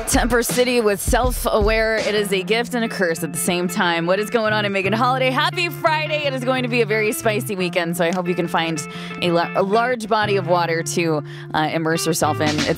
Temper City with Self-Aware. It is a gift and a curse at the same time. What is going on in Megan Holiday? Happy Friday. It is going to be a very spicy weekend, so I hope you can find a large body of water to immerse yourself in. It's